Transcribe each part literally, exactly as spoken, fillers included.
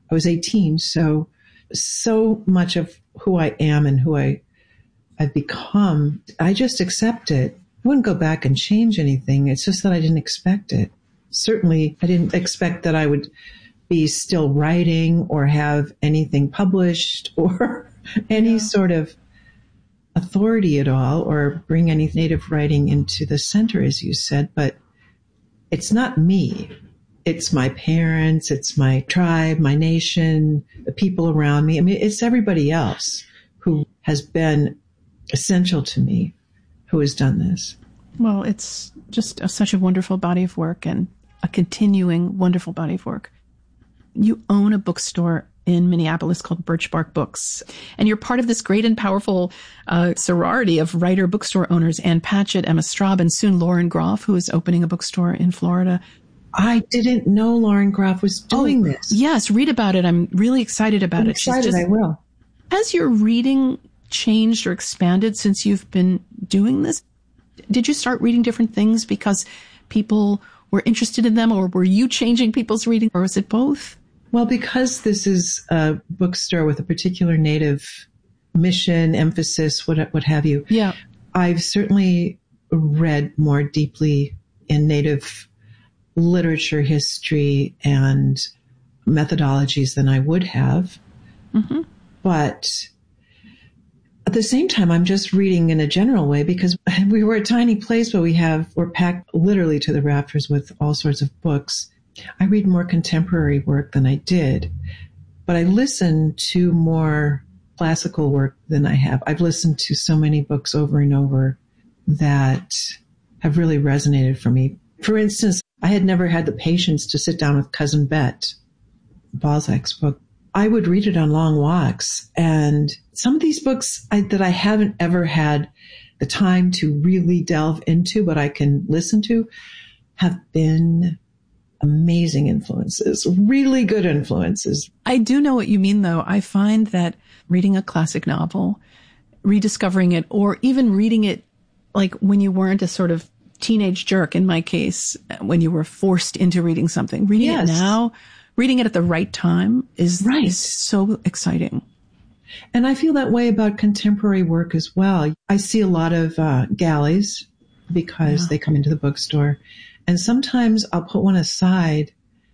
I was eighteen. So, so much of who I am and who I, I've become, I just accept it. I wouldn't go back and change anything. It's just that I didn't expect it. Certainly, I didn't expect that I would be still writing or have anything published or any yeah. sort of authority at all, or bring any native writing into the center, as you said. But it's not me. It's my parents. It's my tribe, my nation, the people around me. I mean, it's everybody else who has been essential to me who has done this. Well, it's just a, such a wonderful body of work, and a continuing wonderful body of work. You own a bookstore in Minneapolis called Birch Bark Books, and you're part of this great and powerful uh, sorority of writer bookstore owners, Ann Patchett, Emma Straub, and soon Lauren Groff, who is opening a bookstore in Florida. I didn't know Lauren Groff was doing oh, this. Yes, read about it. I'm really excited about I'm it. excited, She's just, I will. Has your reading changed or expanded since you've been doing this? Did you start reading different things because people were interested in them, or were you changing people's reading, or was it both? Well, because this is a bookstore with a particular Native mission, emphasis, what what have you. Yeah. I've certainly read more deeply in Native literature, history, and methodologies than I would have. Mm-hmm. But at the same time, I'm just reading in a general way because we were a tiny place, but we have, we're packed literally to the rafters with all sorts of books. I read more contemporary work than I did, but I listen to more classical work than I have. I've listened to so many books over and over that have really resonated for me. For instance, I had never had the patience to sit down with Cousin Bet, Balzac's book. I would read it on long walks, and some of these books I, that I haven't ever had the time to really delve into, but I can listen to, have been amazing influences, really good influences. I do know what you mean, though. I find that reading a classic novel, rediscovering it, or even reading it like when you weren't a sort of teenage jerk, in my case, when you were forced into reading something, reading yes. it now, reading it at the right time is, right. is so exciting. And I feel that way about contemporary work as well. I see a lot of uh, galleys because yeah. they come into the bookstore. And sometimes I'll put one aside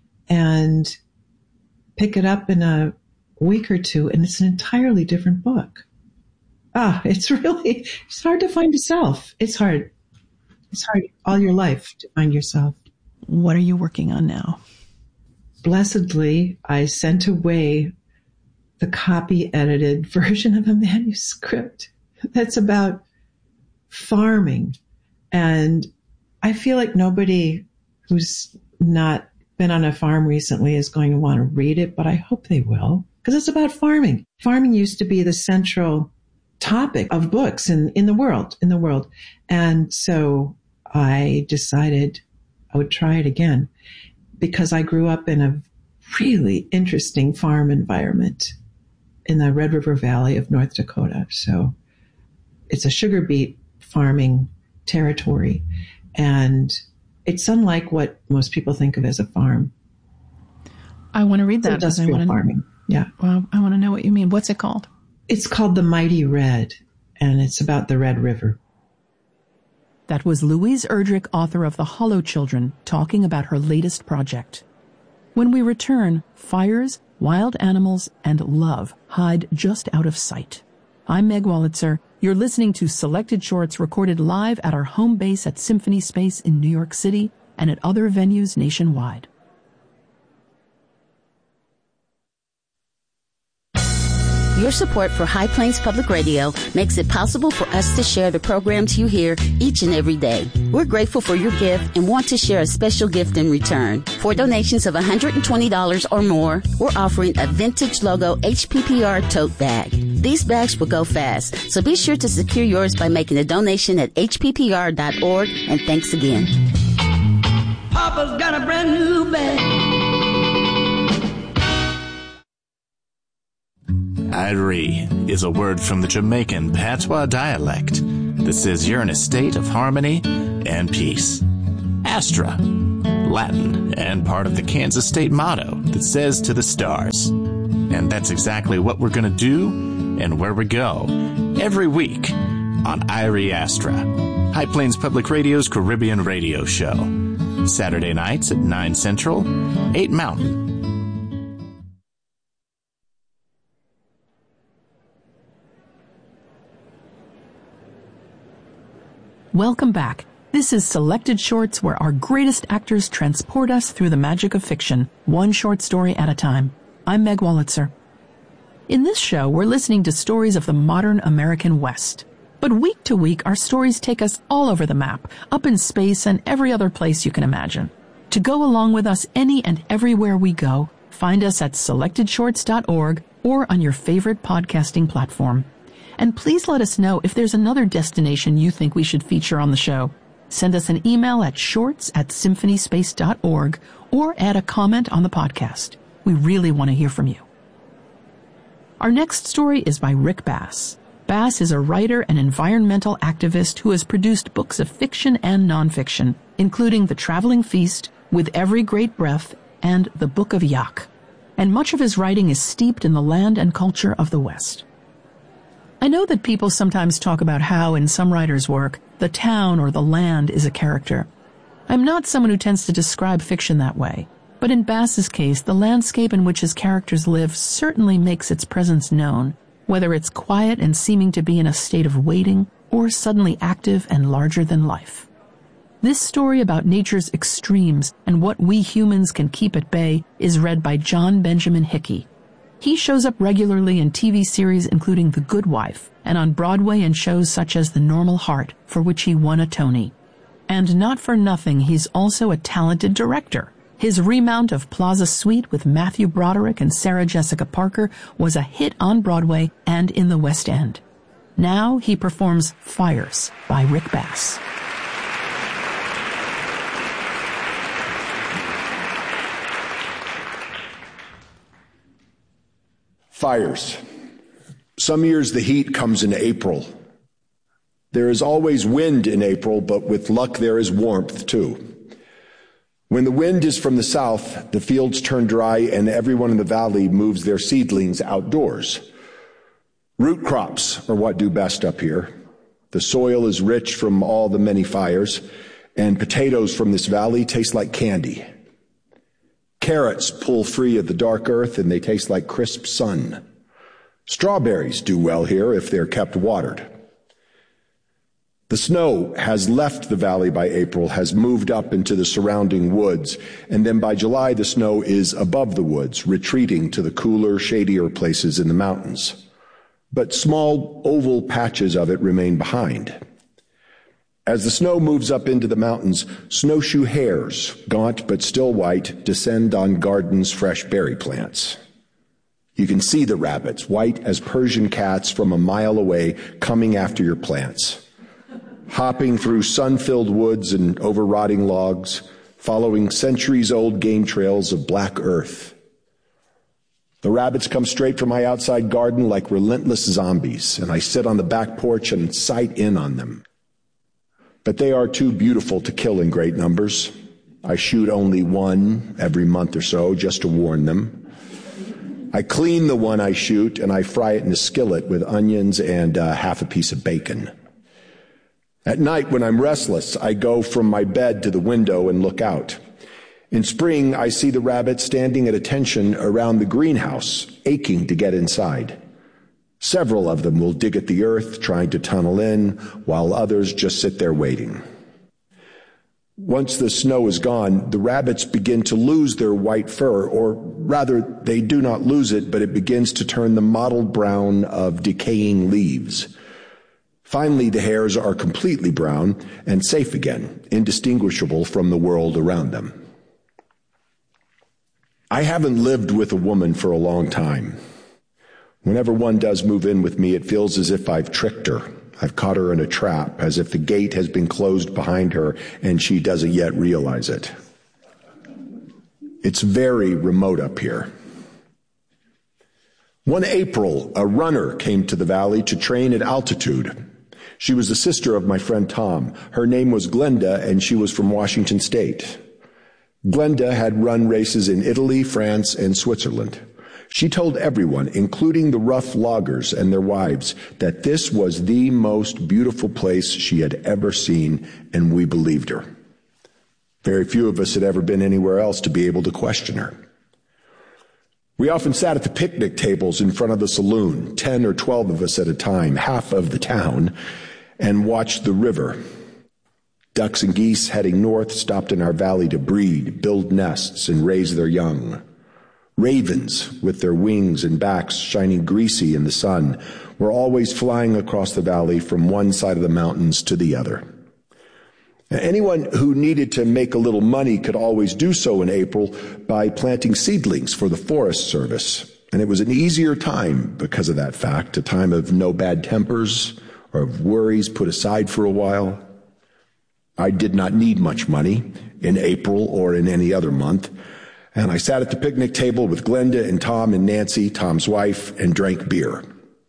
and pick it up in a week or two, and it's an entirely different book. Ah, it's really, it's hard to find yourself. It's hard. It's hard all your life to find yourself. What are you working on now? Blessedly, I sent away the copy-edited version of a manuscript that's about farming. And I feel like nobody who's not been on a farm recently is going to want to read it, but I hope they will, because it's about farming. Farming used to be the central topic of books in, in the world, in the world. And so I decided I would try it again because I grew up in a really interesting farm environment in the Red River Valley of North Dakota. So it's a sugar beet farming territory. And it's unlike what most people think of as a farm. I want to read that. It's industrial I farming. Know, yeah. Well, I want to know what you mean. What's it called? It's called The Mighty Red, and it's about the Red River. That was Louise Erdrich, author of The Hollow Children, talking about her latest project. When we return, fires, wild animals, and love hide just out of sight. I'm Meg Wolitzer. You're listening to Selected Shorts recorded live at our home base at Symphony Space in New York City and at other venues nationwide. Your support for High Plains Public Radio makes it possible for us to share the programs you hear each and every day. We're grateful for your gift and want to share a special gift in return. For donations of one hundred twenty dollars or more, we're offering a vintage logo H P P R tote bag. These bags will go fast, so be sure to secure yours by making a donation at H P P R dot org, and thanks again. Papa's got a brand new bag. Irie is a word from the Jamaican patois dialect that says you're in a state of harmony and peace. Astra, Latin, and part of the Kansas state motto that says to the stars. And that's exactly what we're going to do and where we go every week on Irie Astra, High Plains Public Radio's Caribbean radio show. Saturday nights at nine Central, eight Mountain. Welcome back. This is Selected Shorts, where our greatest actors transport us through the magic of fiction, one short story at a time. I'm Meg Wolitzer. In this show, we're listening to stories of the modern American West. But week to week, our stories take us all over the map, up in space and every other place you can imagine. To go along with us any and everywhere we go, find us at selected shorts dot org or on your favorite podcasting platform. And please let us know if there's another destination you think we should feature on the show. Send us an email at shorts at symphony space dot org or add a comment on the podcast. We really want to hear from you. Our next story is by Rick Bass. Bass is a writer and environmental activist who has produced books of fiction and nonfiction, including The Traveling Feast, With Every Great Breath, and The Book of Yak. And much of his writing is steeped in the land and culture of the West. I know that people sometimes talk about how, in some writers' work, the town or the land is a character. I'm not someone who tends to describe fiction that way, but in Bass's case, the landscape in which his characters live certainly makes its presence known, whether it's quiet and seeming to be in a state of waiting, or suddenly active and larger than life. This story about nature's extremes and what we humans can keep at bay is read by John Benjamin Hickey. He shows up regularly in T V series including The Good Wife and on Broadway in shows such as The Normal Heart, for which he won a Tony. And not for nothing, he's also a talented director. His remount of Plaza Suite with Matthew Broderick and Sarah Jessica Parker was a hit on Broadway and in the West End. Now he performs Fires by Rick Bass. Fires. Some years the heat comes in April. There is always wind in April, but with luck there is warmth too. When the wind is from the south, the fields turn dry and everyone in the valley moves their seedlings outdoors. Root crops are what do best up here. The soil is rich from all the many fires, and potatoes from this valley taste like candy. Carrots pull free of the dark earth and they taste like crisp sun. Strawberries do well here if they're kept watered. The snow has left the valley by April, has moved up into the surrounding woods, and then by July the snow is above the woods, retreating to the cooler, shadier places in the mountains. But small oval patches of it remain behind. As the snow moves up into the mountains, snowshoe hares, gaunt but still white, descend on gardens' fresh berry plants. You can see the rabbits, white as Persian cats, from a mile away, coming after your plants, hopping through sun-filled woods and over rotting logs, following centuries-old game trails of black earth. The rabbits come straight from my outside garden like relentless zombies, and I sit on the back porch and sight in on them. But they are too beautiful to kill in great numbers. I shoot only one every month or so just to warn them. I clean the one I shoot and I fry it in a skillet with onions and uh, half a piece of bacon. At night when I'm restless, I go from my bed to the window and look out. In spring, I see the rabbits standing at attention around the greenhouse, aching to get inside. Several of them will dig at the earth, trying to tunnel in, while others just sit there waiting. Once the snow is gone, the rabbits begin to lose their white fur, or rather, they do not lose it, but it begins to turn the mottled brown of decaying leaves. Finally, the hares are completely brown and safe again, indistinguishable from the world around them. I haven't lived with a woman for a long time. Whenever one does move in with me, it feels as if I've tricked her. I've caught her in a trap, as if the gate has been closed behind her and she doesn't yet realize it. It's very remote up here. One April, a runner came to the valley to train at altitude. She was the sister of my friend Tom. Her name was Glenda, and she was from Washington State. Glenda had run races in Italy, France, and Switzerland. She told everyone, including the rough loggers and their wives, that this was the most beautiful place she had ever seen, and we believed her. Very few of us had ever been anywhere else to be able to question her. We often sat at the picnic tables in front of the saloon, ten or twelve of us at a time, half of the town, and watched the river. Ducks and geese heading north stopped in our valley to breed, build nests, and raise their young. Ravens, with their wings and backs shining greasy in the sun, were always flying across the valley from one side of the mountains to the other. Anyone who needed to make a little money could always do so in April by planting seedlings for the Forest Service. And it was an easier time because of that fact, a time of no bad tempers or of worries put aside for a while. I did not need much money in April or in any other month. And I sat at the picnic table with Glenda and Tom and Nancy, Tom's wife, and drank beer.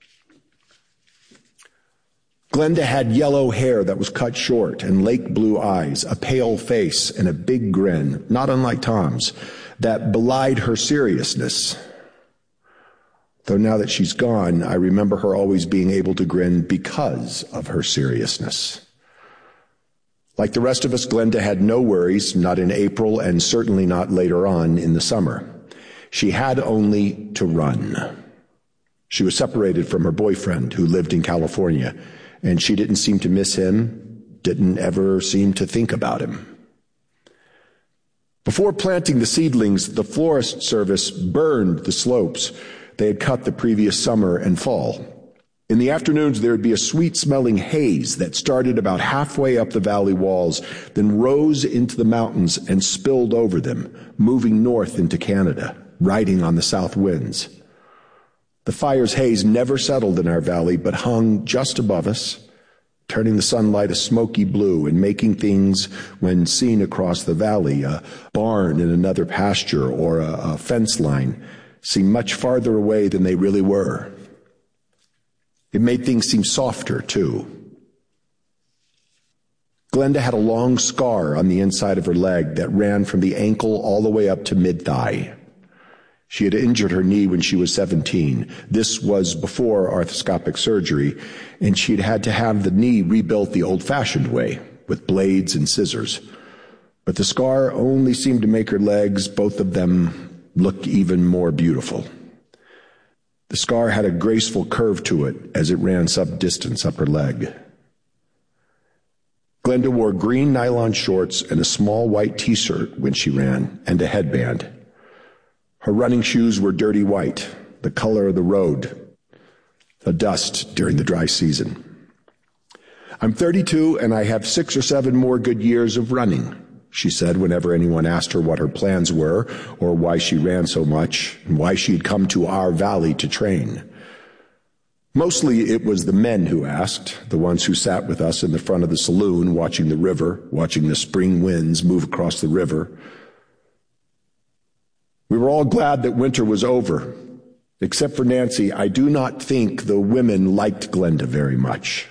Glenda had yellow hair that was cut short and lake blue eyes, a pale face, and a big grin, not unlike Tom's, that belied her seriousness. Though now that she's gone, I remember her always being able to grin because of her seriousness. Like the rest of us, Glenda had no worries, not in April and certainly not later on in the summer. She had only to run. She was separated from her boyfriend who lived in California, and she didn't seem to miss him, didn't ever seem to think about him. Before planting the seedlings, the Forest Service burned the slopes they had cut the previous summer and fall. In the afternoons, there would be a sweet-smelling haze that started about halfway up the valley walls, then rose into the mountains and spilled over them, moving north into Canada, riding on the south winds. The fire's haze never settled in our valley, but hung just above us, turning the sunlight a smoky blue and making things, when seen across the valley, a barn in another pasture or a, a fence line, seem much farther away than they really were. It made things seem softer, too. Glenda had a long scar on the inside of her leg that ran from the ankle all the way up to mid-thigh. She had injured her knee when she was seventeen. This was before arthroscopic surgery, and she'd had to have the knee rebuilt the old-fashioned way, with blades and scissors. But the scar only seemed to make her legs, both of them, look even more beautiful. The scar had a graceful curve to it as it ran some distance up her leg. Glenda wore green nylon shorts and a small white t-shirt when she ran, and a headband. Her running shoes were dirty white, the color of the road, the dust during the dry season. I'm thirty-two, and I have six or seven more good years of running, she said whenever anyone asked her what her plans were, or why she ran so much, and why she'd come to our valley to train. Mostly it was the men who asked, the ones who sat with us in the front of the saloon, watching the river, watching the spring winds move across the river. We were all glad that winter was over. Except for Nancy, I do not think the women liked Glenda very much.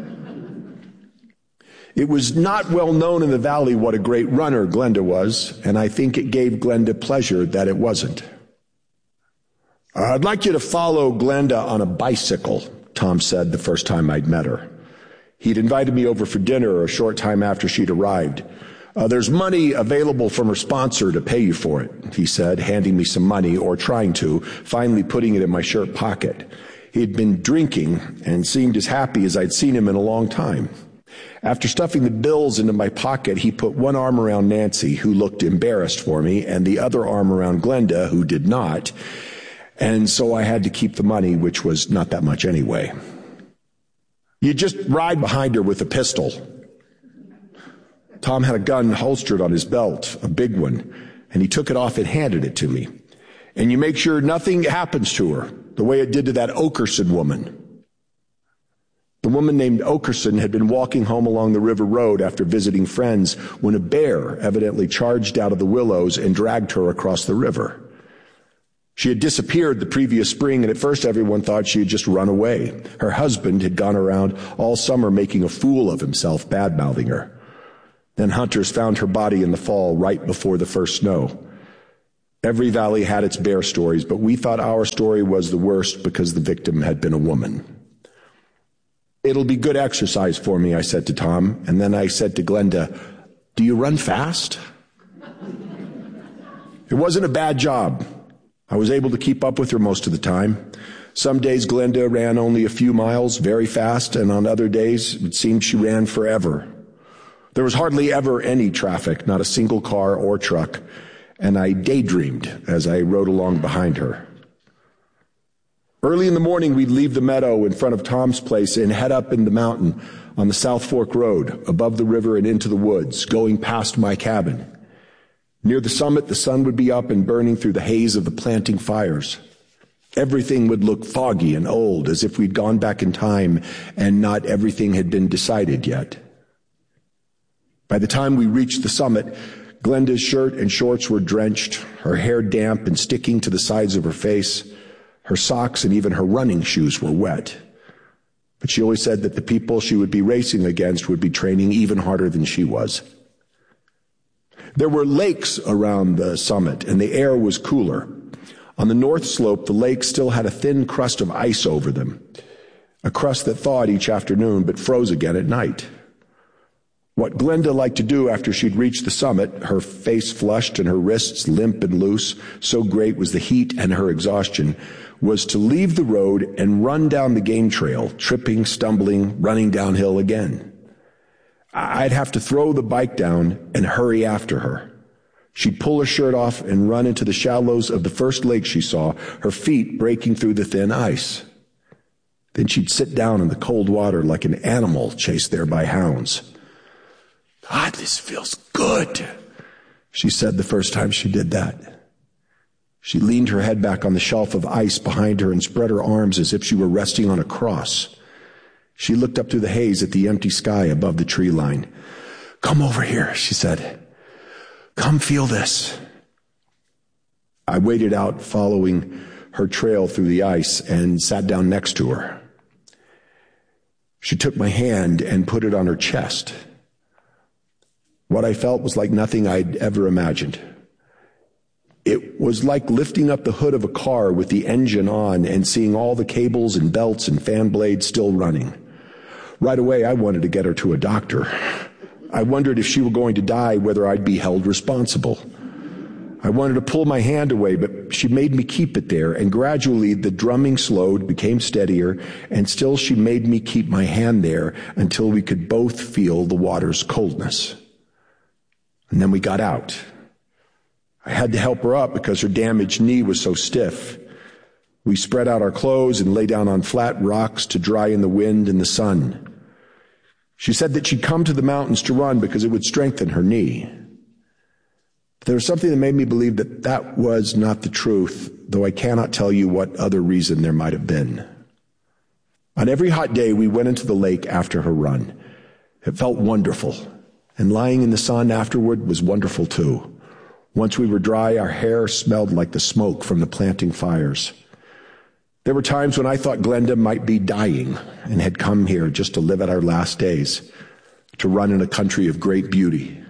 It was not well known in the valley what a great runner Glenda was, and I think it gave Glenda pleasure that it wasn't. I'd like you to follow Glenda on a bicycle, Tom said the first time I'd met her. He'd invited me over for dinner a short time after she'd arrived. Uh, there's money available from her sponsor to pay you for it, he said, handing me some money, or trying to, finally putting it in my shirt pocket. He'd been drinking and seemed as happy as I'd seen him in a long time. After stuffing the bills into my pocket, he put one arm around Nancy, who looked embarrassed for me, and the other arm around Glenda, who did not. And so I had to keep the money, which was not that much anyway. You just ride behind her with a pistol. Tom had a gun holstered on his belt, a big one, and he took it off and handed it to me. And you make sure nothing happens to her, the way it did to that Okerson woman. The woman named Okerson had been walking home along the river road after visiting friends when a bear evidently charged out of the willows and dragged her across the river. She had disappeared the previous spring, and at first everyone thought she had just run away. Her husband had gone around all summer making a fool of himself, bad-mouthing her. Then hunters found her body in the fall right before the first snow. Every valley had its bear stories, but we thought our story was the worst because the victim had been a woman. It'll be good exercise for me, I said to Tom, and then I said to Glenda, do you run fast? It wasn't a bad job. I was able to keep up with her most of the time. Some days Glenda ran only a few miles very fast, and on other days it seemed she ran forever. There was hardly ever any traffic, not a single car or truck, and I daydreamed as I rode along behind her. Early in the morning, we'd leave the meadow in front of Tom's place and head up in the mountain on the South Fork Road, above the river and into the woods, going past my cabin. Near the summit, the sun would be up and burning through the haze of the planting fires. Everything would look foggy and old, as if we'd gone back in time and not everything had been decided yet. By the time we reached the summit, Glenda's shirt and shorts were drenched, her hair damp and sticking to the sides of her face. Her socks and even her running shoes were wet. But she always said that the people she would be racing against would be training even harder than she was. There were lakes around the summit, and the air was cooler. On the north slope, the lakes still had a thin crust of ice over them, a crust that thawed each afternoon but froze again at night. What Glenda liked to do after she'd reached the summit, her face flushed and her wrists limp and loose, so great was the heat and her exhaustion, was to leave the road and run down the game trail, tripping, stumbling, running downhill again. I'd have to throw the bike down and hurry after her. She'd pull her shirt off and run into the shallows of the first lake she saw, her feet breaking through the thin ice. Then she'd sit down in the cold water like an animal chased there by hounds. God, this feels good, she said the first time she did that. She leaned her head back on the shelf of ice behind her and spread her arms as if she were resting on a cross. She looked up through the haze at the empty sky above the tree line. Come over here, she said. Come feel this. I waded out following her trail through the ice and sat down next to her. She took my hand and put it on her chest. What I felt was like nothing I'd ever imagined. It was like lifting up the hood of a car with the engine on and seeing all the cables and belts and fan blades still running. Right away, I wanted to get her to a doctor. I wondered if she were going to die, whether I'd be held responsible. I wanted to pull my hand away, but she made me keep it there, and gradually the drumming slowed, became steadier, and still she made me keep my hand there until we could both feel the water's coldness. And then we got out. I had to help her up because her damaged knee was so stiff. We spread out our clothes and lay down on flat rocks to dry in the wind and the sun. She said that she'd come to the mountains to run because it would strengthen her knee. But there was something that made me believe that that was not the truth, though I cannot tell you what other reason there might have been. On every hot day, we went into the lake after her run. It felt wonderful, and lying in the sun afterward was wonderful too. Once we were dry, our hair smelled like the smoke from the planting fires. There were times when I thought Glenda might be dying and had come here just to live out our last days, to run in a country of great beauty.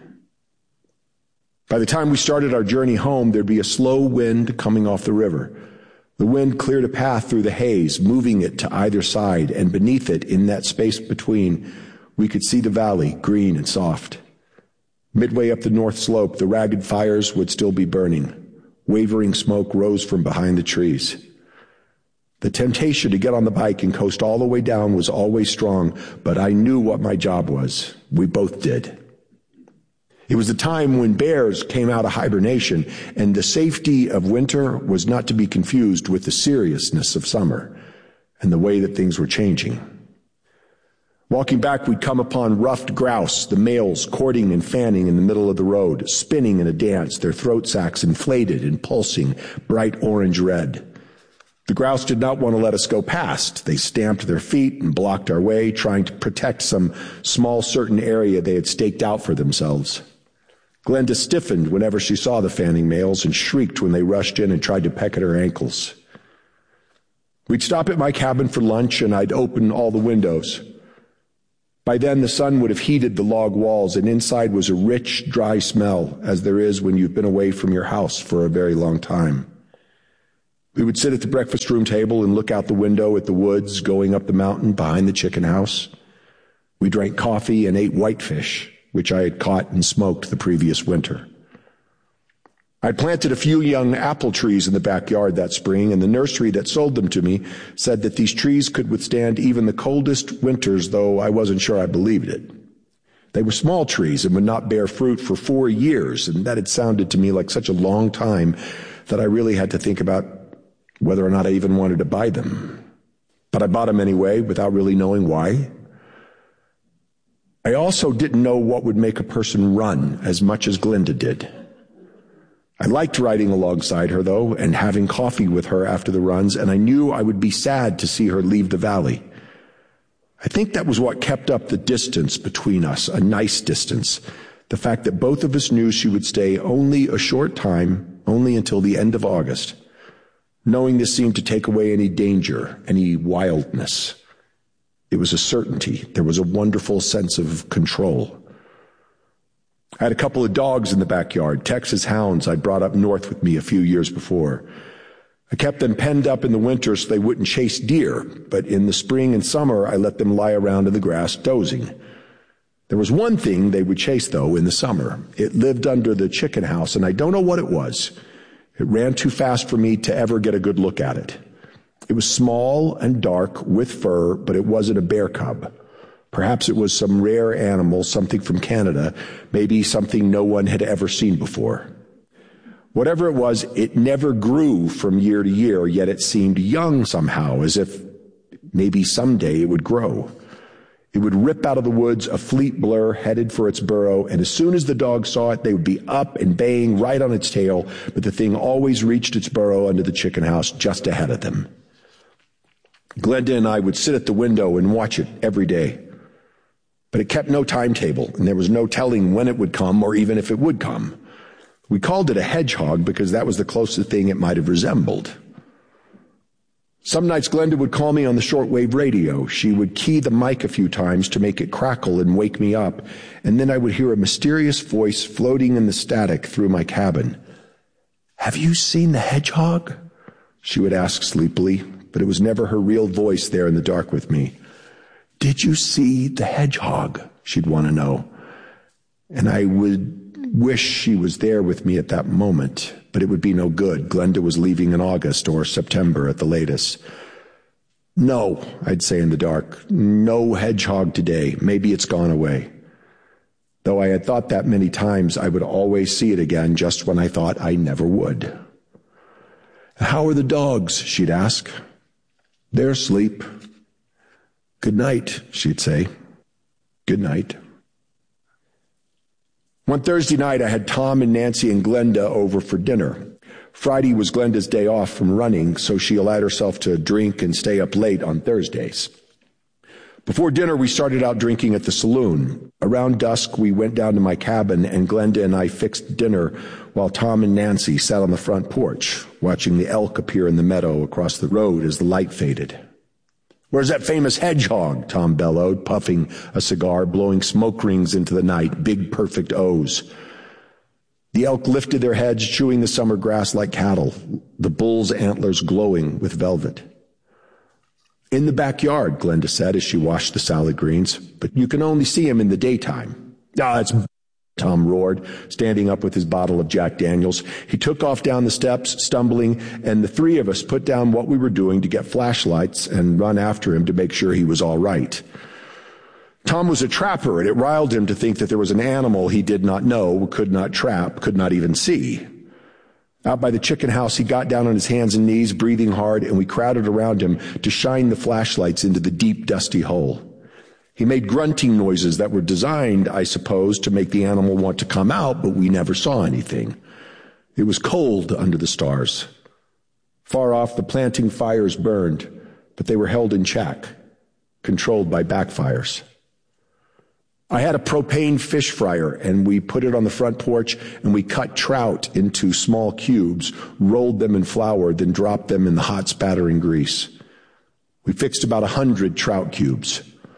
By the time we started our journey home, there'd be a slow wind coming off the river. The wind cleared a path through the haze, moving it to either side, and beneath it, in that space between, we could see the valley, green and soft. Midway up the north slope, the ragged fires would still be burning. Wavering smoke rose from behind the trees. The temptation to get on the bike and coast all the way down was always strong, but I knew what my job was. We both did. It was the time when bears came out of hibernation, and the safety of winter was not to be confused with the seriousness of summer and the way that things were changing. Walking back, we'd come upon ruffed grouse, the males courting and fanning in the middle of the road, spinning in a dance, their throat sacs inflated and pulsing bright orange red. The grouse did not want to let us go past. They stamped their feet and blocked our way, trying to protect some small certain area they had staked out for themselves. Glenda stiffened whenever she saw the fanning males and shrieked when they rushed in and tried to peck at her ankles. We'd stop at my cabin for lunch, and I'd open all the windows. By then, the sun would have heated the log walls, and inside was a rich, dry smell, as there is when you've been away from your house for a very long time. We would sit at the breakfast room table and look out the window at the woods going up the mountain behind the chicken house. We drank coffee and ate whitefish, which I had caught and smoked the previous winter. I'd planted a few young apple trees in the backyard that spring, and the nursery that sold them to me said that these trees could withstand even the coldest winters, though I wasn't sure I believed it. They were small trees and would not bear fruit for four years, and that had sounded to me like such a long time that I really had to think about whether or not I even wanted to buy them. But I bought them anyway, without really knowing why. I also didn't know what would make a person run as much as Glenda did. I liked riding alongside her, though, and having coffee with her after the runs, and I knew I would be sad to see her leave the valley. I think that was what kept up the distance between us, a nice distance, the fact that both of us knew she would stay only a short time, only until the end of August. Knowing this seemed to take away any danger, any wildness. It was a certainty. There was a wonderful sense of control. I had a couple of dogs in the backyard, Texas hounds I'd brought up north with me a few years before. I kept them penned up in the winter so they wouldn't chase deer, but in the spring and summer I let them lie around in the grass dozing. There was one thing they would chase, though, in the summer. It lived under the chicken house, and I don't know what it was. It ran too fast for me to ever get a good look at it. It was small and dark with fur, but it wasn't a bear cub. Perhaps it was some rare animal, something from Canada, maybe something no one had ever seen before. Whatever it was, it never grew from year to year, yet it seemed young somehow, as if maybe someday it would grow. It would rip out of the woods, a fleet blur, headed for its burrow, and as soon as the dogs saw it, they would be up and baying right on its tail, but the thing always reached its burrow under the chicken house just ahead of them. Glenda and I would sit at the window and watch it every day. But it kept no timetable, and there was no telling when it would come or even if it would come. We called it a hedgehog because that was the closest thing it might have resembled. Some nights Glenda would call me on the shortwave radio. She would key the mic a few times to make it crackle and wake me up, and then I would hear a mysterious voice floating in the static through my cabin. "Have you seen the hedgehog?" she would ask sleepily, but it was never her real voice there in the dark with me. "Did you see the hedgehog?" she'd want to know. And I would wish she was there with me at that moment, but it would be no good. Glenda was leaving in August or September at the latest. "No," I'd say in the dark. "No hedgehog today. Maybe it's gone away." Though I had thought that many times, I would always see it again just when I thought I never would. "How are the dogs?" she'd ask. "They're asleep." "Good night," she'd say. "Good night." One Thursday night, I had Tom and Nancy and Glenda over for dinner. Friday was Glenda's day off from running, so she allowed herself to drink and stay up late on Thursdays. Before dinner, we started out drinking at the saloon. Around dusk, we went down to my cabin, and Glenda and I fixed dinner while Tom and Nancy sat on the front porch, watching the elk appear in the meadow across the road as the light faded. "Where's that famous hedgehog?" Tom bellowed, puffing a cigar, blowing smoke rings into the night, big perfect O's. The elk lifted their heads, chewing the summer grass like cattle, the bull's antlers glowing with velvet. "In the backyard," Glenda said as she washed the salad greens, "but you can only see him in the daytime." "Ah, it's b-" Tom roared, standing up with his bottle of Jack Daniels. He took off down the steps, stumbling, and the three of us put down what we were doing to get flashlights and run after him to make sure he was all right. Tom was a trapper, and it riled him to think that there was an animal he did not know, could not trap, could not even see. Out by the chicken house, he got down on his hands and knees, breathing hard, and we crowded around him to shine the flashlights into the deep, dusty hole. He made grunting noises that were designed, I suppose, to make the animal want to come out, but we never saw anything. It was cold under the stars. Far off, the planting fires burned, but they were held in check, controlled by backfires. I had a propane fish fryer, and we put it on the front porch, and we cut trout into small cubes, rolled them in flour, then dropped them in the hot spattering grease. We fixed about a hundred trout cubes.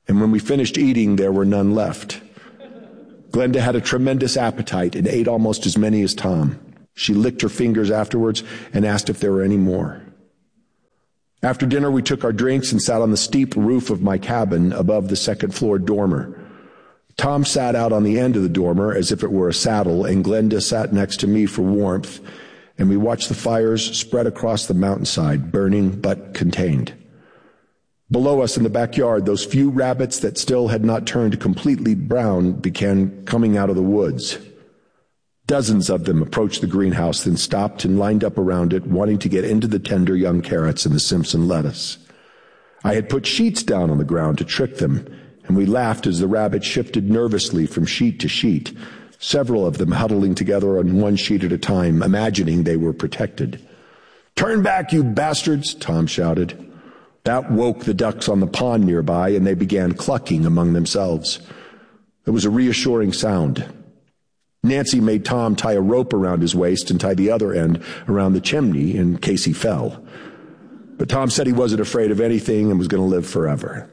And when we finished eating, there were none left. Glenda had a tremendous appetite and ate almost as many as Tom. She licked her fingers afterwards and asked if there were any more. After dinner, we took our drinks and sat on the steep roof of my cabin above the second floor dormer. Tom sat out on the end of the dormer as if it were a saddle, and Glenda sat next to me for warmth, and we watched the fires spread across the mountainside, burning but contained. Below us in the backyard, those few rabbits that still had not turned completely brown began coming out of the woods. Dozens of them approached the greenhouse, then stopped and lined up around it, wanting to get into the tender young carrots and the Simpson lettuce. I had put sheets down on the ground to trick them, and we laughed as the rabbits shifted nervously from sheet to sheet, several of them huddling together on one sheet at a time, imagining they were protected. "Turn back, you bastards!" Tom shouted. That woke the ducks on the pond nearby, and they began clucking among themselves. It was a reassuring sound. Nancy made Tom tie a rope around his waist and tie the other end around the chimney in case he fell. But Tom said he wasn't afraid of anything and was going to live forever.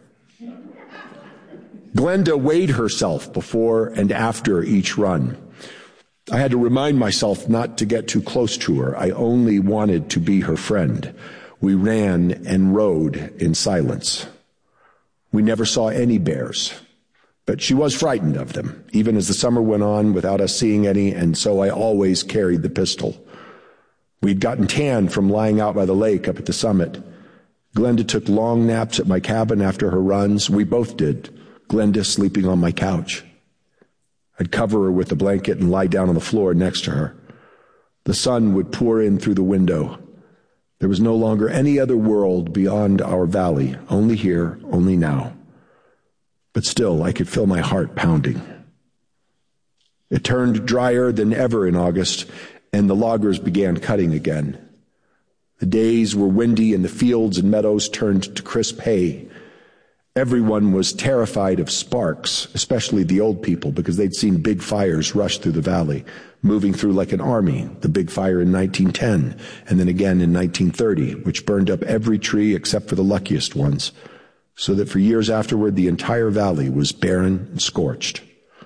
Glenda weighed herself before and after each run. I had to remind myself not to get too close to her. I only wanted to be her friend. We ran and rode in silence. We never saw any bears, but she was frightened of them, even as the summer went on without us seeing any, and so I always carried the pistol. We'd gotten tan from lying out by the lake up at the summit. Glenda took long naps at my cabin after her runs. We both did, Glenda sleeping on my couch. I'd cover her with a blanket and lie down on the floor next to her. The sun would pour in through the window. There was no longer any other world beyond our valley, only here, only now. But still, I could feel my heart pounding. It turned drier than ever in August, and the loggers began cutting again. The days were windy, and the fields and meadows turned to crisp hay. Everyone was terrified of sparks, especially the old people, because they'd seen big fires rush through the valley, moving through like an army, the big fire in nineteen ten, and then again in nineteen thirty, which burned up every tree except for the luckiest ones, so that for years afterward the entire valley was barren and scorched.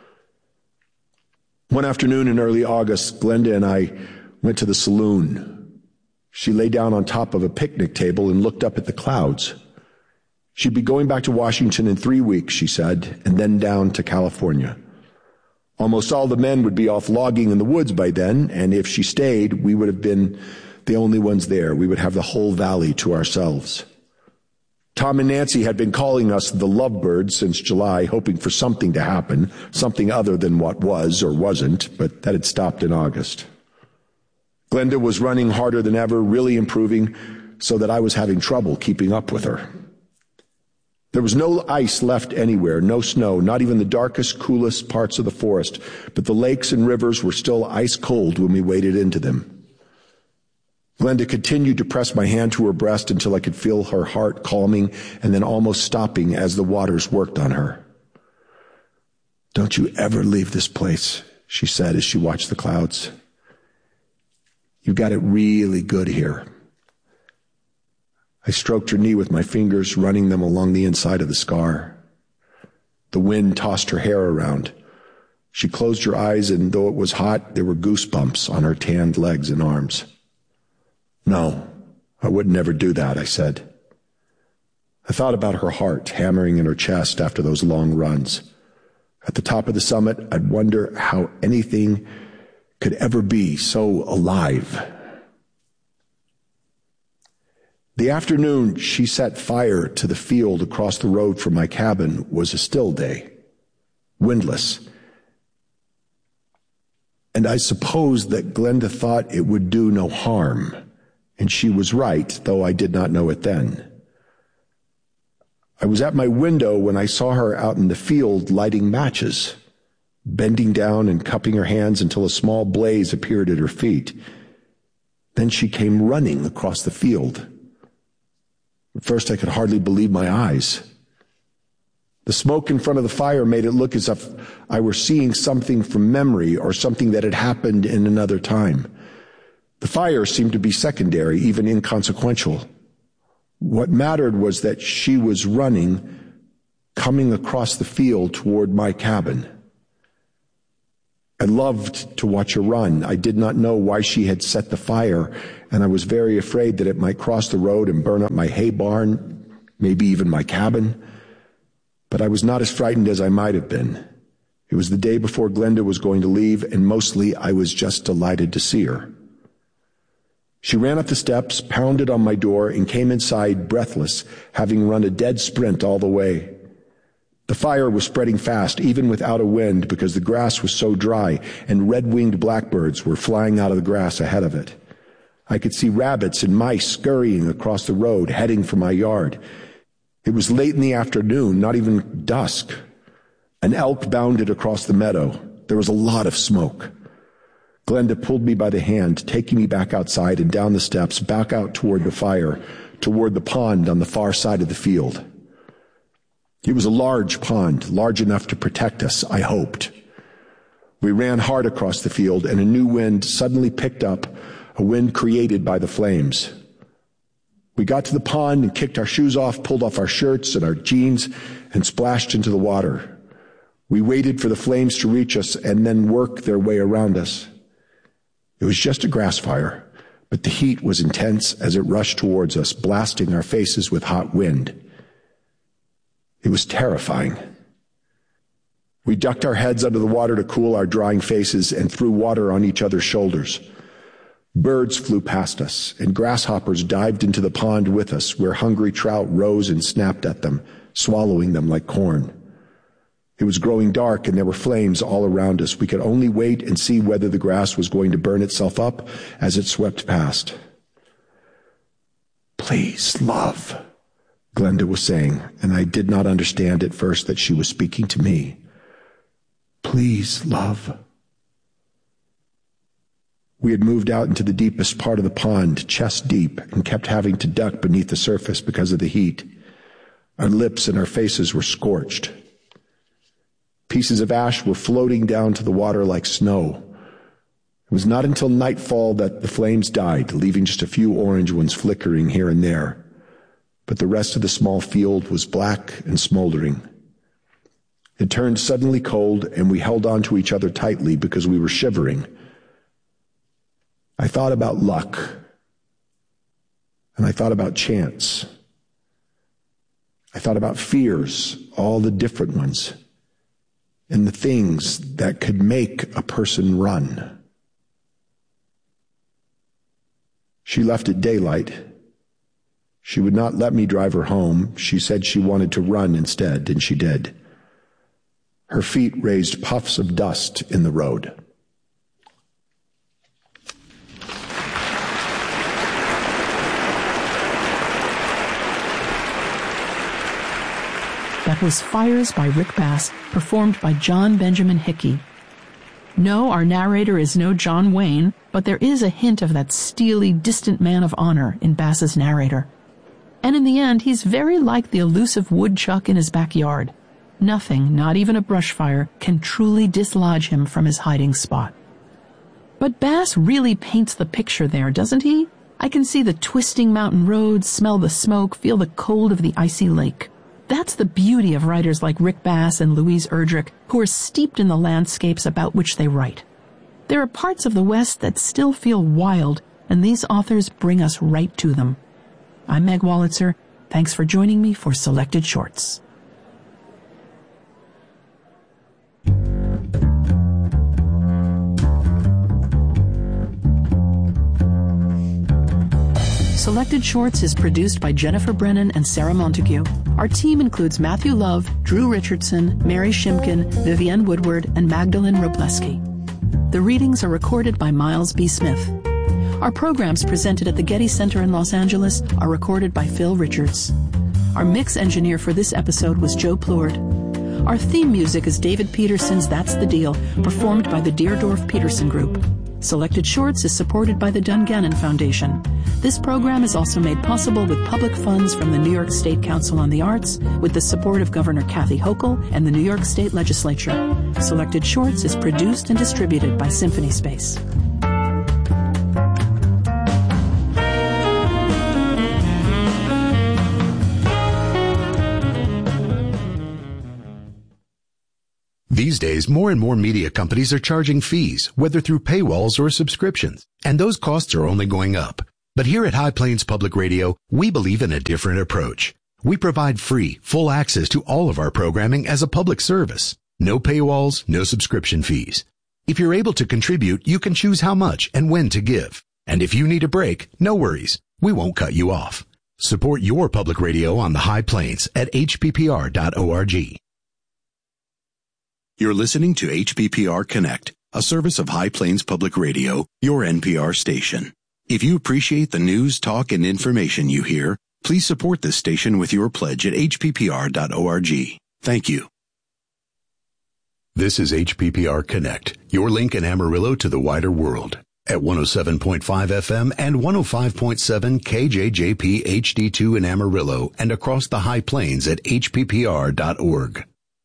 One afternoon in early August, Glenda and I went to the saloon. She lay down on top of a picnic table and looked up at the clouds. She'd be going back to Washington in three weeks, she said, and then down to California. Almost all the men would be off logging in the woods by then, and if she stayed, we would have been the only ones there. We would have the whole valley to ourselves. Tom and Nancy had been calling us the Lovebirds since July, hoping for something to happen, something other than what was or wasn't, but that had stopped in August. Glenda was running harder than ever, really improving, so that I was having trouble keeping up with her. There was no ice left anywhere, no snow, not even the darkest, coolest parts of the forest, but the lakes and rivers were still ice cold when we waded into them. Glenda continued to press my hand to her breast until I could feel her heart calming and then almost stopping as the waters worked on her. "Don't you ever leave this place," she said as she watched the clouds. "You got it really good here." I stroked her knee with my fingers, running them along the inside of the scar. The wind tossed her hair around. She closed her eyes, and though it was hot, there were goosebumps on her tanned legs and arms. "No, I would never do that," I said. I thought about her heart hammering in her chest after those long runs. At the top of the summit, I'd wonder how anything could ever be so alive. The afternoon she set fire to the field across the road from my cabin was a still day, windless. And I suppose that Glenda thought it would do no harm, and she was right, though I did not know it then. I was at my window when I saw her out in the field lighting matches, bending down and cupping her hands until a small blaze appeared at her feet. Then she came running across the field. At first I could hardly believe my eyes. The smoke in front of the fire made it look as if I were seeing something from memory or something that had happened in another time. The fire seemed to be secondary, even inconsequential. What mattered was that she was running coming across the field toward my cabin. I loved to watch her run. I did not know why she had set the fire, and I was very afraid that it might cross the road and burn up my hay barn, maybe even my cabin. But I was not as frightened as I might have been. It was the day before Glenda was going to leave, and mostly I was just delighted to see her. She ran up the steps, pounded on my door, and came inside breathless, having run a dead sprint all the way. The fire was spreading fast, even without a wind, because the grass was so dry, and red-winged blackbirds were flying out of the grass ahead of it. I could see rabbits and mice scurrying across the road, heading for my yard. It was late in the afternoon, not even dusk. An elk bounded across the meadow. There was a lot of smoke. Glenda pulled me by the hand, taking me back outside and down the steps, back out toward the fire, toward the pond on the far side of the field. It was a large pond, large enough to protect us, I hoped. We ran hard across the field, and a new wind suddenly picked up, a wind created by the flames. We got to the pond and kicked our shoes off, pulled off our shirts and our jeans, and splashed into the water. We waited for the flames to reach us and then work their way around us. It was just a grass fire, but the heat was intense as it rushed towards us, blasting our faces with hot wind. It was terrifying. We ducked our heads under the water to cool our drying faces and threw water on each other's shoulders. Birds flew past us, and grasshoppers dived into the pond with us, where hungry trout rose and snapped at them, swallowing them like corn. It was growing dark, and there were flames all around us. We could only wait and see whether the grass was going to burn itself up as it swept past. "Please, love," Glenda was saying, and I did not understand at first that she was speaking to me. "Please, love." We had moved out into the deepest part of the pond, chest deep, and kept having to duck beneath the surface because of the heat. Our lips and our faces were scorched. Pieces of ash were floating down to the water like snow. It was not until nightfall that the flames died, leaving just a few orange ones flickering here and there. But the rest of the small field was black and smoldering. It turned suddenly cold, and we held on to each other tightly because we were shivering. I thought about luck, and I thought about chance. I thought about fears, all the different ones, and the things that could make a person run. She left at daylight. She would not let me drive her home. She said she wanted to run instead, and she did. Her feet raised puffs of dust in the road. That was Fires by Rick Bass, performed by John Benjamin Hickey. No, our narrator is no John Wayne, but there is a hint of that steely, distant man of honor in Bass's narrator. And in the end, he's very like the elusive woodchuck in his backyard. Nothing, not even a brush fire, can truly dislodge him from his hiding spot. But Bass really paints the picture there, doesn't he? I can see the twisting mountain roads, smell the smoke, feel the cold of the icy lake. That's the beauty of writers like Rick Bass and Louise Erdrich, who are steeped in the landscapes about which they write. There are parts of the West that still feel wild, and these authors bring us right to them. I'm Meg Wolitzer. Thanks for joining me for Selected Shorts. Selected Shorts is produced by Jennifer Brennan and Sarah Montague. Our team includes Matthew Love, Drew Richardson, Mary Shimkin, Vivienne Woodward, and Magdalene Robleski. The readings are recorded by Miles B. Smith. Our programs presented at the Getty Center in Los Angeles are recorded by Phil Richards. Our mix engineer for this episode was Joe Plourde. Our theme music is David Peterson's That's the Deal, performed by the Deerdorf Peterson Group. Selected Shorts is supported by the Dungannon Foundation. This program is also made possible with public funds from the New York State Council on the Arts, with the support of Governor Kathy Hochul and the New York State Legislature. Selected Shorts is produced and distributed by Symphony Space. These days, more and more media companies are charging fees, whether through paywalls or subscriptions, and those costs are only going up. But here at High Plains Public Radio, we believe in a different approach. We provide free, full access to all of our programming as a public service. No paywalls, no subscription fees. If you're able to contribute, you can choose how much and when to give. And if you need a break, no worries. We won't cut you off. Support your public radio on the High Plains at h p p r dot org. You're listening to H P P R Connect, a service of High Plains Public Radio, your N P R station. If you appreciate the news, talk, and information you hear, please support this station with your pledge at h p p r dot org. Thank you. This is H P P R Connect, your link in Amarillo to the wider world, at one oh seven point five F M and one oh five point seven K J J P H D two in Amarillo and across the High Plains at h p p r dot org.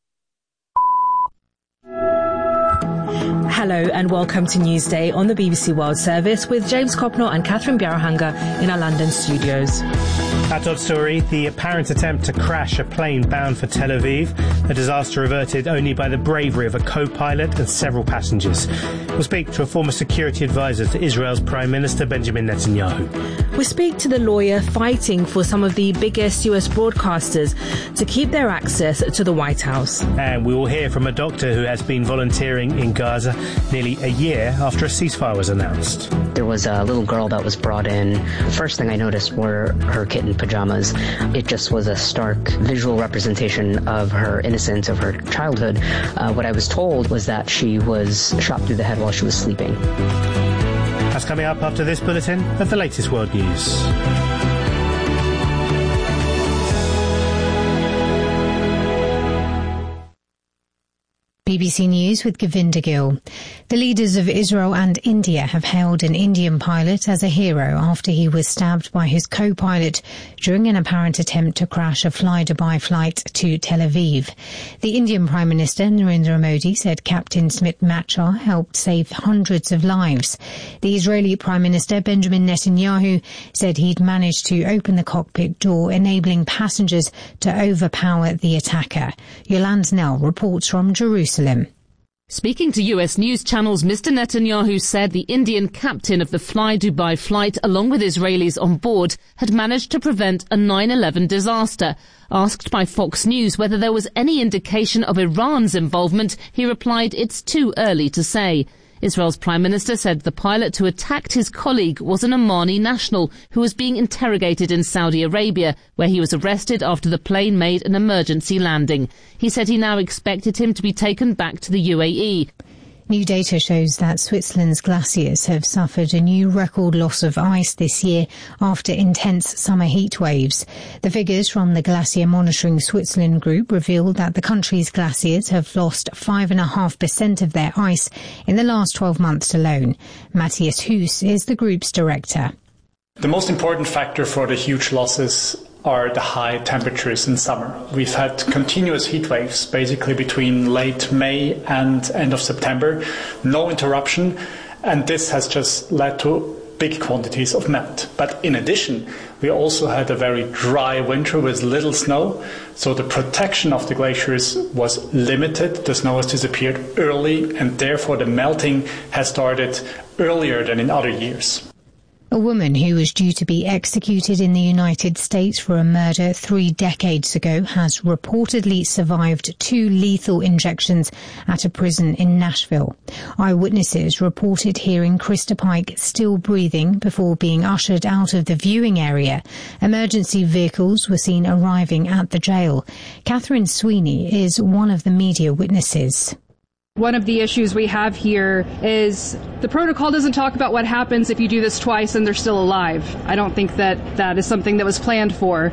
Hello and welcome to Newsday on the B B C World Service with James Copnor and Catherine Bjarahanga in our London studios. Our top story, the apparent attempt to crash a plane bound for Tel Aviv, a disaster averted only by the bravery of a co-pilot and several passengers. We'll speak to a former security advisor to Israel's Prime Minister Benjamin Netanyahu. We speak to the lawyer fighting for some of the biggest U S broadcasters to keep their access to the White House. And we will hear from a doctor who has been volunteering in Gaza nearly a year after a ceasefire was announced. There was a little girl that was brought in. First thing I noticed were her kitten pajamas. It just was a stark visual representation of her innocence, of her childhood. Uh, what I was told was that she was shot through the head while she was sleeping. That's coming up after this bulletin of the latest world news. B B C News with Govinda Gill. The leaders of Israel and India have hailed an Indian pilot as a hero after he was stabbed by his co-pilot during an apparent attempt to crash a Fly-Dubai flight to Tel Aviv. The Indian Prime Minister Narendra Modi said Captain Smit Machar helped save hundreds of lives. The Israeli Prime Minister Benjamin Netanyahu said he'd managed to open the cockpit door, enabling passengers to overpower the attacker. Yolande Nell reports from Jerusalem. Speaking to U S news channels, Mister Netanyahu said the Indian captain of the Fly-Dubai flight, along with Israelis on board, had managed to prevent a nine eleven disaster. Asked by Fox News whether there was any indication of Iran's involvement, he replied, "It's too early to say." Israel's Prime Minister said the pilot who attacked his colleague was an Omani national who was being interrogated in Saudi Arabia, where he was arrested after the plane made an emergency landing. He said he now expected him to be taken back to the U A E. New data shows that Switzerland's glaciers have suffered a new record loss of ice this year after intense summer heat waves. The figures from the Glacier Monitoring Switzerland group revealed that the country's glaciers have lost five point five percent of their ice in the last twelve months alone. Matthias Huss is the group's director. The most important factor for the huge losses are the high temperatures in summer. We've had continuous heat waves basically between late May and end of September, no interruption, and this has just led to big quantities of melt. But in addition, we also had a very dry winter with little snow, so the protection of the glaciers was limited. The snow has disappeared early, and therefore the melting has started earlier than in other years. A woman who was due to be executed in the United States for a murder three decades ago has reportedly survived two lethal injections at a prison in Nashville. Eyewitnesses reported hearing Krista Pike still breathing before being ushered out of the viewing area. Emergency vehicles were seen arriving at the jail. Catherine Sweeney is one of the media witnesses. One of the issues we have here is the protocol doesn't talk about what happens if you do this twice and they're still alive. I don't think that that is something that was planned for.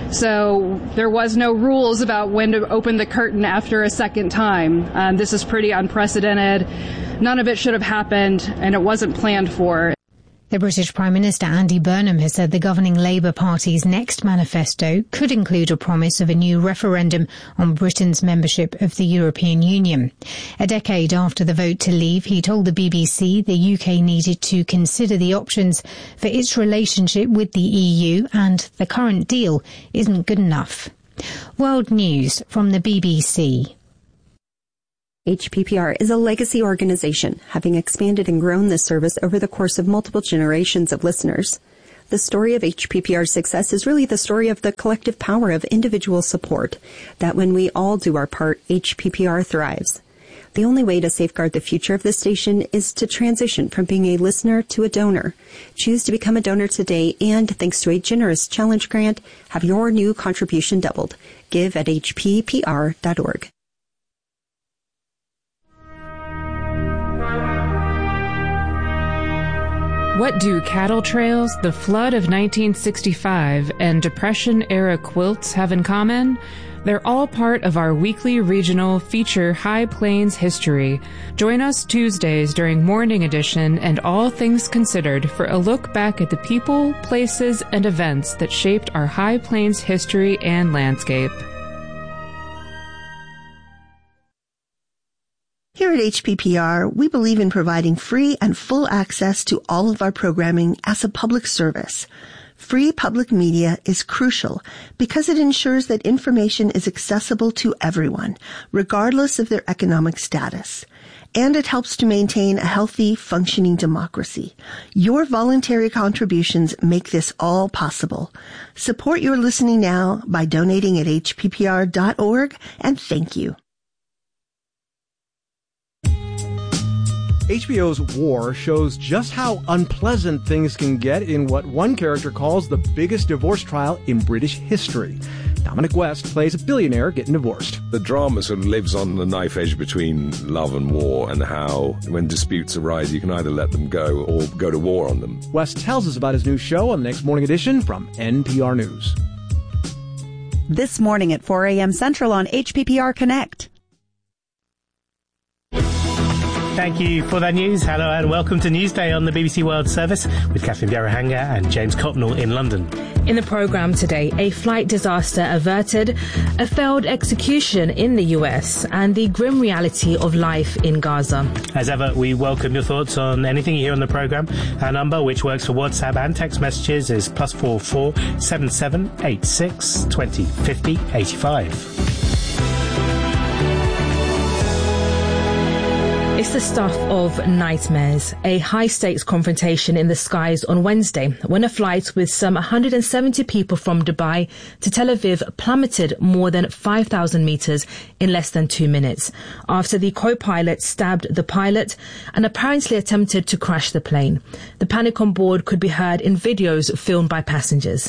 So there was no rules about when to open the curtain after a second time. Um, this is pretty unprecedented. None of it should have happened, and it wasn't planned for. The British Prime Minister Andy Burnham has said the governing Labour Party's next manifesto could include a promise of a new referendum on Britain's membership of the European Union. A decade after the vote to leave, he told the B B C the U K needed to consider the options for its relationship with the E U and the current deal isn't good enough. World News from the B B C. H P P R is a legacy organization, having expanded and grown this service over the course of multiple generations of listeners. The story of H P P R's success is really the story of the collective power of individual support, that when we all do our part, H P P R thrives. The only way to safeguard the future of this station is to transition from being a listener to a donor. Choose to become a donor today, and thanks to a generous challenge grant, have your new contribution doubled. Give at H P P R dot org. What do cattle trails, the flood of nineteen sixty-five, and Depression-era quilts have in common? They're all part of our weekly regional feature High Plains History. Join us Tuesdays during Morning Edition and All Things Considered for a look back at the people, places, and events that shaped our High Plains history and landscape. Here at H P P R, we believe in providing free and full access to all of our programming as a public service. Free public media is crucial because it ensures that information is accessible to everyone, regardless of their economic status. And it helps to maintain a healthy, functioning democracy. Your voluntary contributions make this all possible. Support your listening now by donating at H P P R dot org, and thank you. H B O's War shows just how unpleasant things can get in what one character calls the biggest divorce trial in British history. Dominic West plays a billionaire getting divorced. The drama sort of lives on the knife edge between love and war, and how, when disputes arise, you can either let them go or go to war on them. West tells us about his new show on the next Morning Edition from N P R News. This morning at four a.m. Central on H P P R Connect. Thank you for that news. Hello and welcome to Newsday on the B B C World Service with Catherine Bierahanga and James Copnell in London. In the programme today, a flight disaster averted, a failed execution in the U S, and the grim reality of life in Gaza. As ever, we welcome your thoughts on anything you hear on the programme. Our number, which works for WhatsApp and text messages, is plus four four seven seven eight six twenty fifty eighty-five. It's the stuff of nightmares. A high-stakes confrontation in the skies on Wednesday when a flight with some one hundred seventy people from Dubai to Tel Aviv plummeted more than five thousand meters in less than two minutes after the co-pilot stabbed the pilot and apparently attempted to crash the plane. The panic on board could be heard in videos filmed by passengers.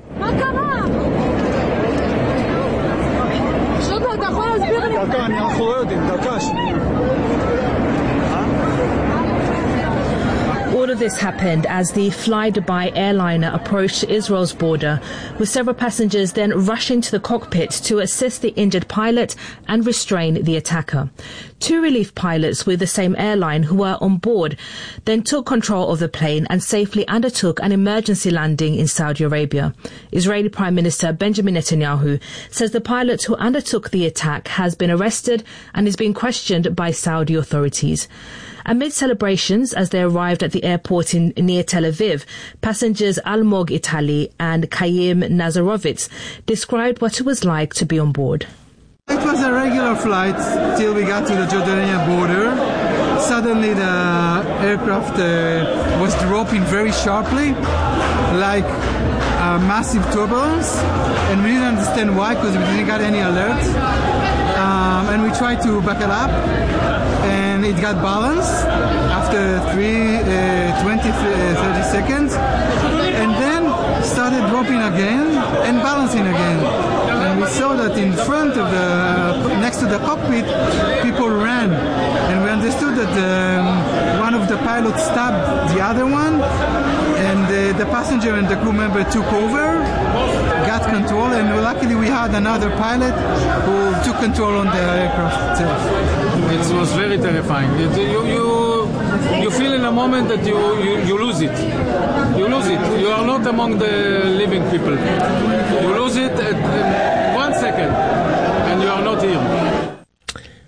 All of this happened as the Fly Dubai airliner approached Israel's border, with several passengers then rushing to the cockpit to assist the injured pilot and restrain the attacker. Two relief pilots with the same airline who were on board then took control of the plane and safely undertook an emergency landing in Saudi Arabia. Israeli Prime Minister Benjamin Netanyahu says the pilot who undertook the attack has been arrested and is being questioned by Saudi authorities. Amid celebrations as they arrived at the airport in near Tel Aviv, passengers Almog Itali and Kayim Nazarovitz described what it was like to be on board. It was a regular flight till we got to the Jordanian border. Suddenly the aircraft uh, was dropping very sharply, like a massive turbulence, and we didn't understand why because we didn't get any alerts. Um, and we tried to buckle up, and it got balanced after three, uh, twenty, thirty seconds, and then started dropping again and balancing again. And we saw that in front of the, uh, next to the cockpit, people ran, and we understood that um, one of the pilots stabbed the other one, and uh, the passenger and the crew member took over, got control, and luckily we had another pilot who took control on the aircraft itself. It was very terrifying. It, you, you, you feel in a moment that you, you, you lose it. You lose it. You are not among the living people. You lose it at, at one second, and you are not here.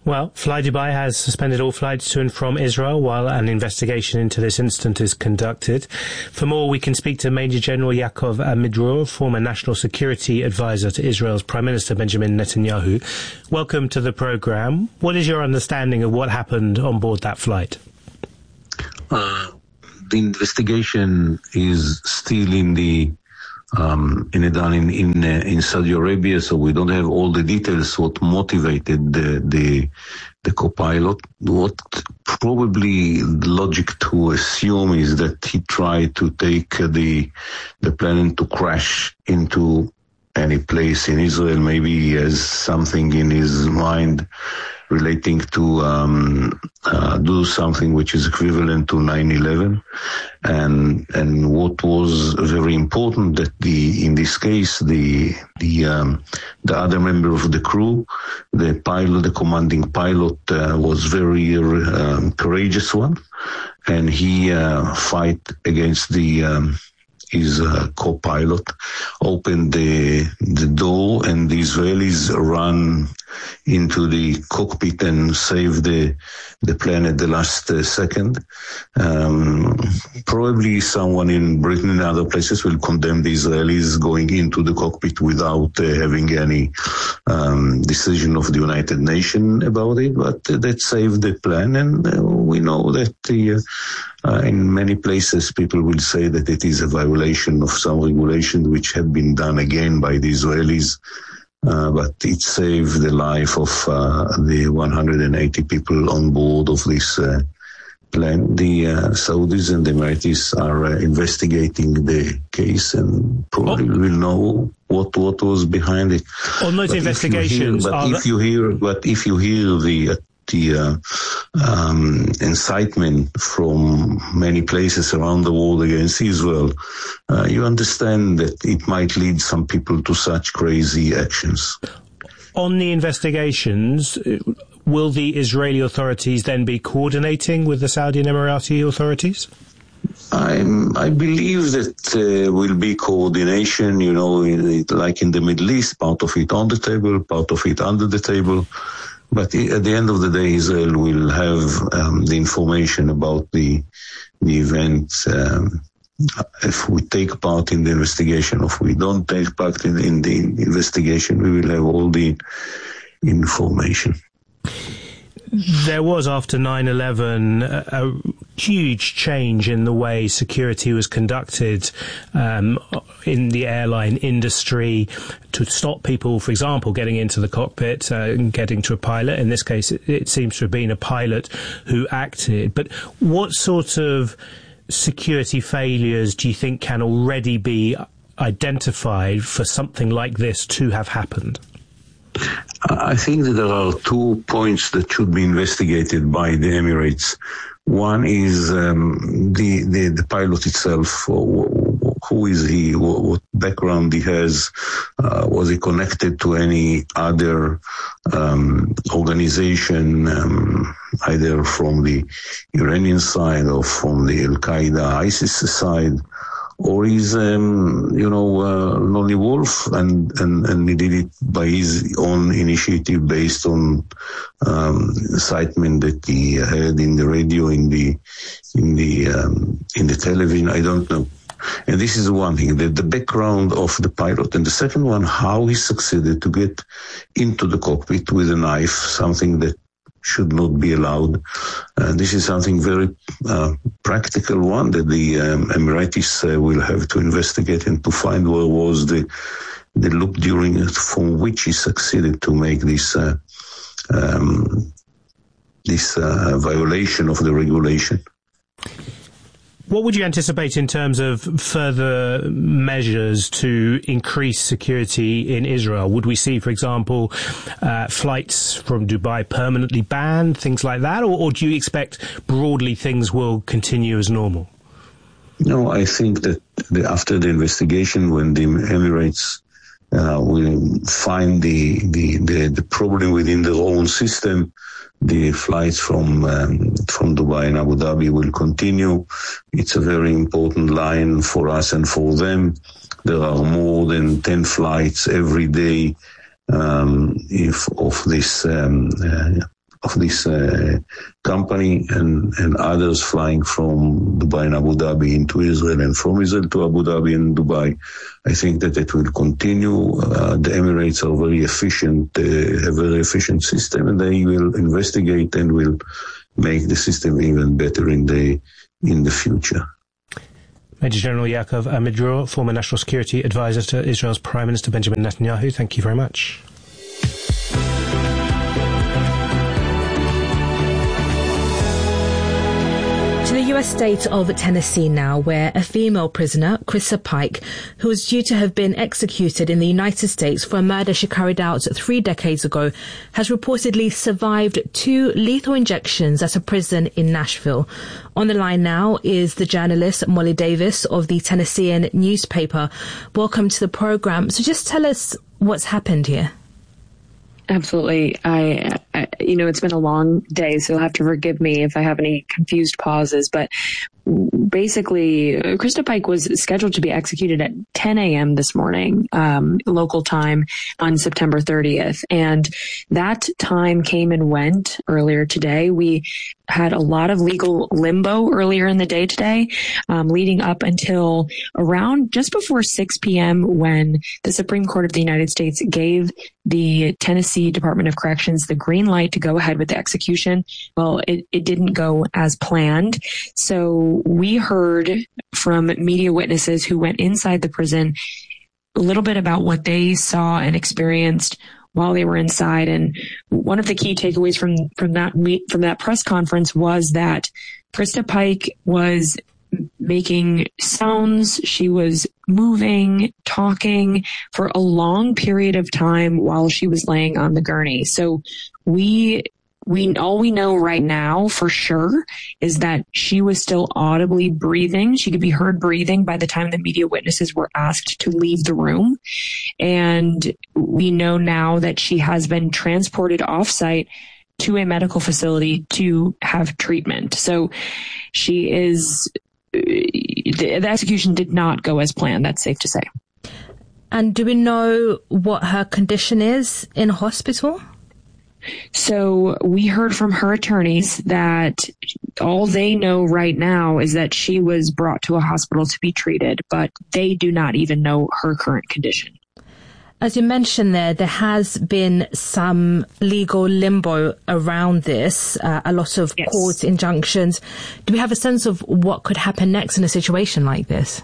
Well, Fly Dubai has suspended all flights to and from Israel while an investigation into this incident is conducted. For more, we can speak to Major General Yaakov Amidror, former National Security Advisor to Israel's Prime Minister Benjamin Netanyahu. Welcome to the programme. What is your understanding of what happened on board that flight? Uh, the investigation is still in the Um, in done in in, uh, in Saudi Arabia, so we don't have all the details what motivated the the, the co-pilot. What probably logic to assume is that he tried to take uh, the the plane to crash into any place in Israel. Maybe he has something in his mind relating to um, uh, do something which is equivalent to nine eleven, and and what was very important that the in this case the the um, the other member of the crew, the pilot, the commanding pilot, uh, was very um, courageous one, and he uh, fight against the um, his uh, co-pilot, opened the the door, and the Israelis ran into the cockpit and saved the the plane at the last uh, second. Um, probably someone in Britain and other places will condemn the Israelis going into the cockpit without uh, having any um, decision of the United Nations about it, but uh, that saved the plane, and uh, we know that the, uh, uh, in many places people will say that it is a violation of some regulation which have been done again by the Israelis. Uh, but it saved the life of uh, the one hundred eighty people on board of this uh, plane. The uh, Saudis and the Emiratis are uh, investigating the case and probably oh. will know what what was behind it. On those but investigations, if hear, but are if you hear, but if you hear the uh, the uh, um, incitement from many places around the world against Israel, uh, you understand that it might lead some people to such crazy actions. On the investigations, will the Israeli authorities then be coordinating with the Saudi and Emirati authorities? I'm, I believe that uh, will be coordination, you know, in, like in the Middle East, part of it on the table, part of it under the table. But at the end of the day, Israel will have um, the information about the the event. Um, if we take part in the investigation, or if we don't take part in, in the investigation, we will have all the information. There was, after nine eleven, a, a huge change in the way security was conducted um, in the airline industry to stop people, for example, getting into the cockpit uh, and getting to a pilot. In this case, it, it seems to have been a pilot who acted. But what sort of security failures do you think can already be identified for something like this to have happened? I think that there are two points that should be investigated by the Emirates. One is um, the, the the pilot itself. Who is he? What background he has? Uh, was he connected to any other um, organization, um, either from the Iranian side or from the Al Qaeda, ISIS side? Or he's, um, you know, uh, lonely wolf, and, and, and he did it by his own initiative based on um, incitement that he had in the radio, in the in the um, in the television. I don't know. And this is one thing, the, the background of the pilot, and the second one, how he succeeded to get into the cockpit with a knife, something that should not be allowed. Uh, this is something very uh, practical one that the um, Emiratis uh, will have to investigate and to find where was the the loop during it from which he succeeded to make this uh, um, this uh, violation of the regulation. What would you anticipate in terms of further measures to increase security in Israel? Would we see, for example, uh, flights from Dubai permanently banned, things like that? Or, or do you expect broadly things will continue as normal? No, I think that the, after the investigation, when the Emirates uh, will find the, the, the, the problem within their own system, the flights from um, from Dubai and Abu Dhabi will continue. It's a very important line for us and for them. There are more than ten flights every day um, if of this um, uh, of this uh, company and, and others flying from Dubai and Abu Dhabi into Israel and from Israel to Abu Dhabi and Dubai. I think that it will continue. Uh, the Emirates are very efficient, uh, have a very efficient system, and they will investigate and will make the system even better in the in the future. Major General Yaakov Amidror, former National Security Advisor to Israel's Prime Minister Benjamin Netanyahu, thank you very much. The U S state of Tennessee now, where a female prisoner, Krista Pike, who was due to have been executed in the United States for a murder she carried out three decades ago, has reportedly survived two lethal injections at a prison in Nashville. On the line now is the journalist Molly Davis of the Tennessean newspaper. Welcome to the program. So just tell us what's happened here. Absolutely. I, I, you know, it's been a long day, so you'll have to forgive me if I have any confused pauses. But basically, Krista Pike was scheduled to be executed at ten a.m. this morning, um, local time on September thirtieth. And that time came and went earlier today. We had a lot of legal limbo earlier in the day today, um, leading up until around just before six p.m. when the Supreme Court of the United States gave the Tennessee Department of Corrections the green light to go ahead with the execution. Well, it, it didn't go as planned. So we heard from media witnesses who went inside the prison a little bit about what they saw and experienced while they were inside. And one of the key takeaways from, from that meet, from that press conference was that Krista Pike was making sounds. She was moving, talking for a long period of time while she was laying on the gurney. So we, we, all we know right now for sure is that she was still audibly breathing. She could be heard breathing by the time the media witnesses were asked to leave the room. And we know now that she has been transported off-site to a medical facility to have treatment. So she is, the, the execution did not go as planned. That's safe to say. And do we know what her condition is in hospital? So we heard from her attorneys that all they know right now is that she was brought to a hospital to be treated, but they do not even know her current condition. As you mentioned there, there has been some legal limbo around this, uh, a lot of yes. court injunctions. Do we have a sense of what could happen next in a situation like this?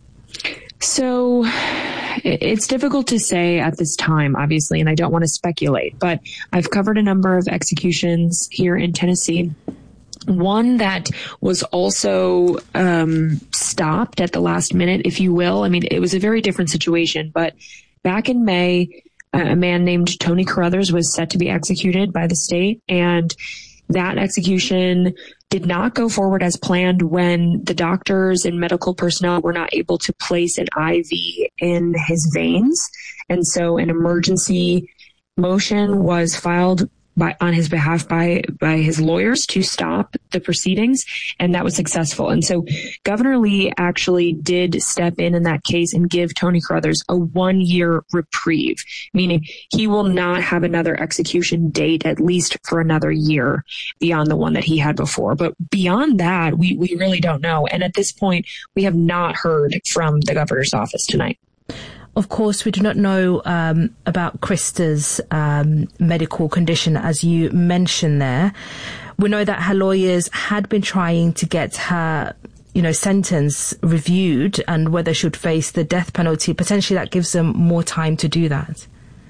So it's difficult to say at this time, obviously, and I don't want to speculate, but I've covered a number of executions here in Tennessee. One that was also um, stopped at the last minute, if you will. I mean, it was a very different situation, but back in May, a man named Tony Carruthers was set to be executed by the state, and that execution did not go forward as planned when the doctors and medical personnel were not able to place an I V in his veins. And so an emergency motion was filed by, on his behalf by, by his lawyers to stop the proceedings, and that was successful. And so Governor Lee actually did step in in that case and give Tony Carruthers a one-year reprieve, meaning he will not have another execution date at least for another year beyond the one that he had before. But beyond that, we, we really don't know. And at this point, we have not heard from the governor's office tonight. Of course, we do not know um, about Krista's um, medical condition, as you mentioned there. We know that her lawyers had been trying to get her, you know, sentence reviewed and whether she would face the death penalty. Potentially that gives them more time to do that.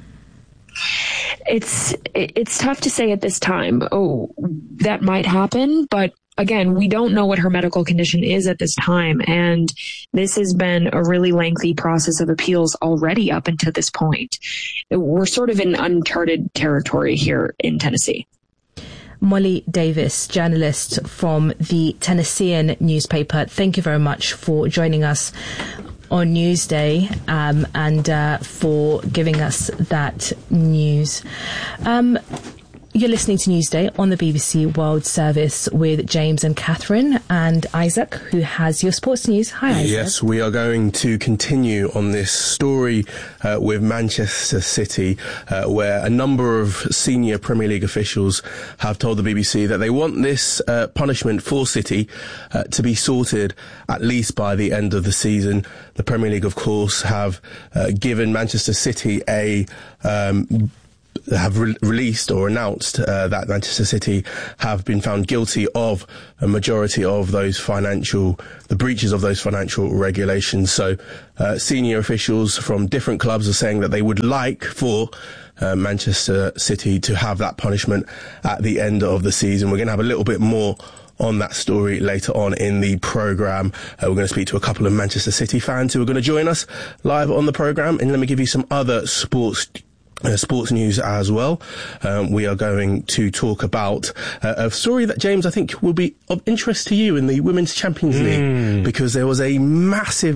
It's it's tough to say at this time. Oh, that might happen, but again, we don't know what her medical condition is at this time, and this has been a really lengthy process of appeals already up until this point. We're sort of in uncharted territory here in Tennessee. Molly Davis, journalist from the Tennessean newspaper, thank you very much for joining us on Newsday um, and uh, for giving us that news. Um, You're listening to Newsday on the B B C World Service with James and Catherine and Isaac, who has your sports news. Hi, Isaac. Yes, we are going to continue on this story uh, with Manchester City, uh, where a number of senior Premier League officials have told the B B C that they want this uh, punishment for City uh, to be sorted at least by the end of the season. The Premier League, of course, have uh, given Manchester City a um, have re- released or announced uh, that Manchester City have been found guilty of a majority of those financial, the breaches of those financial regulations. So uh, senior officials from different clubs are saying that they would like for uh, Manchester City to have that punishment at the end of the season. We're going to have a little bit more on that story later on in the programme. Uh, we're going to speak to a couple of Manchester City fans who are going to join us live on the programme, and let me give you some other sports Uh, sports news as well. Um, we are going to talk about uh, a story that, James, I think will be of interest to you in the Women's Champions League, mm. because there was a massive